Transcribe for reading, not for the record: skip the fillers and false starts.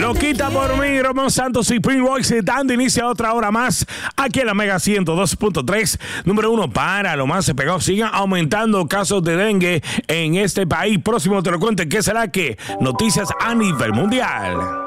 Lo quita por mí, Román Santos y Prince Royce dando inicio a otra hora más aquí en la Mega 102.3. Número 1 para lo más pegado. Sigan aumentando casos de dengue en este país. Próximo te lo cuento qué será que noticias a nivel mundial.